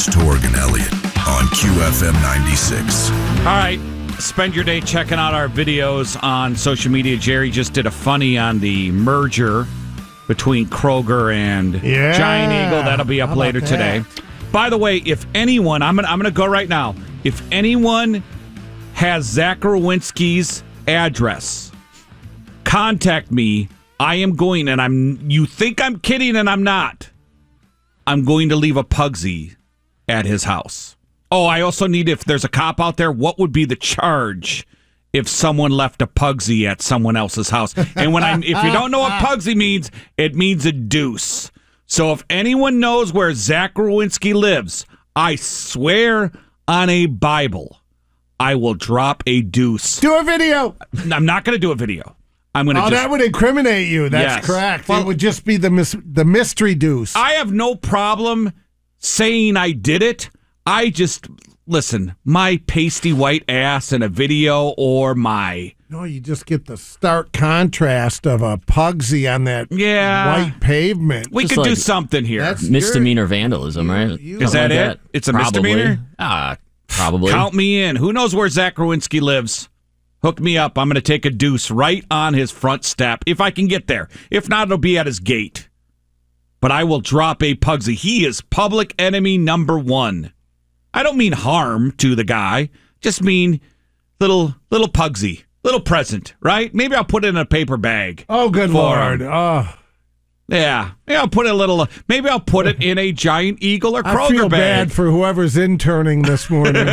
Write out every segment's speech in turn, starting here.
It's Torg and Elliott on QFM 96. All right. Spend your day checking out our videos on social media. Jerry just did a funny on the merger between Kroger and Giant Eagle. That'll be up later today. By the way, if anyone, I'm gonna go right now. If anyone has Zach Rowinski's address, contact me. I am going, and you think I'm kidding, and I'm not. I'm going to leave a Pugsy at his house. Oh, I also need, if there's a cop out there, what would be the charge if someone left a Pugsy at someone else's house? And if you don't know what Pugsy means, it means a deuce. So if anyone knows where Zach Rowinski lives, I swear on a Bible, I will drop a deuce. Do a video. I'm not going to do a video. I'm going to. That would incriminate you. That's correct. Well, it would just be the mystery deuce. I have no problem saying I did it. I just, listen, my pasty white ass in a video or my... No, you just get the stark contrast of a Pugsy on that white pavement. We could do something here. That's misdemeanor vandalism, right? Is that it? It's a misdemeanor? Probably. Count me in. Who knows where Zach Rowinski lives? Hook me up. I'm going to take a deuce right on his front step, if I can get there. If not, it'll be at his gate. But I will drop a Pugsy. He is public enemy number one. I don't mean harm to the guy. Just mean little Pugsy. Little present, right? Maybe I'll put it in a paper bag. Oh, good Lord. Oh. Yeah. Maybe I'll put it in a Giant Eagle or Kroger I feel bag. bad for whoever's interning this morning.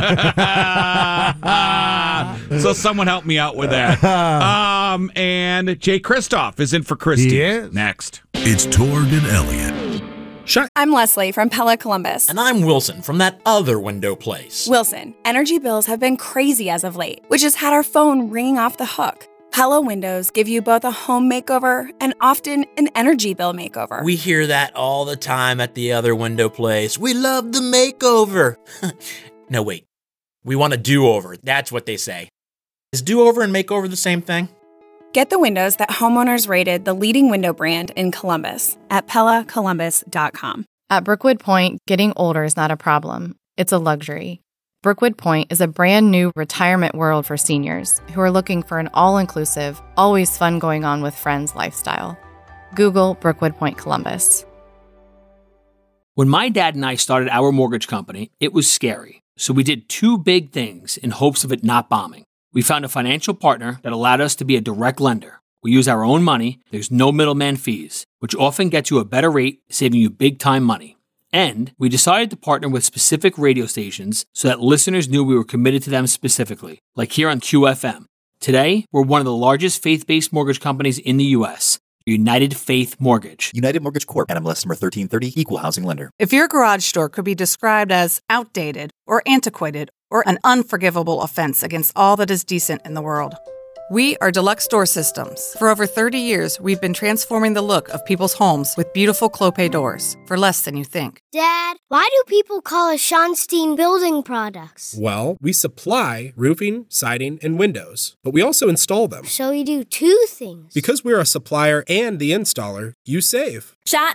So someone help me out with that. And Jay Kristoff is in for Christy. He is. Next. It's Torg and Elliott. I'm Leslie from Pella Columbus. And I'm Wilson from that other window place. Wilson, energy bills have been crazy as of late, which has had our phone ringing off the hook. Pella windows give you both a home makeover and often an energy bill makeover. We hear that all the time at the other window place. We love the makeover. No, wait. We want a do-over. That's what they say. Is do-over and makeover the same thing? Get the windows that homeowners rated the leading window brand in Columbus at PellaColumbus.com. At Brookwood Point, getting older is not a problem. It's a luxury. Brookwood Point is a brand new retirement world for seniors who are looking for an all-inclusive, always fun going on with friends lifestyle. Google Brookwood Point Columbus. When my dad and I started our mortgage company, it was scary. So we did two big things in hopes of it not bombing. We found a financial partner that allowed us to be a direct lender. We use our own money, there's no middleman fees, which often gets you a better rate, saving you big time money. And we decided to partner with specific radio stations so that listeners knew we were committed to them specifically, like here on QFM. Today, we're one of the largest faith-based mortgage companies in the U.S., United Faith Mortgage. United Mortgage Corp. NMLS number 1330, Equal Housing Lender. If your garage door could be described as outdated or antiquated or an unforgivable offense against all that is decent in the world, we are Deluxe Door Systems. For over 30 years, we've been transforming the look of people's homes with beautiful Clopay doors for less than you think. Dad, why do people call us Schonstein Building Products? Well, we supply roofing, siding, and windows, but we also install them. So you do two things. Because we're a supplier and the installer, you save. Shot